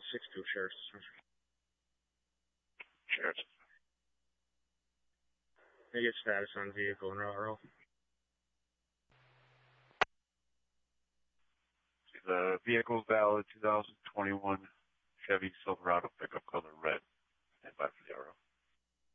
62 Sheriff's. Sheriff's. They get status on vehicle and route. The vehicle's valid 2021 Chevy Silverado pickup color red. Stand by for the RO.